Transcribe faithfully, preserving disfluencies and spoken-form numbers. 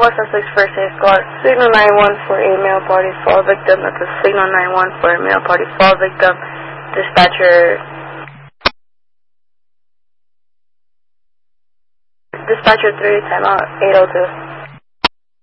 Sussex First Aid Squad. Signal nine one for a male party fall victim. That's a signal nine one for a male party fall victim. Dispatcher... Dispatcher three, timeout eight oh two.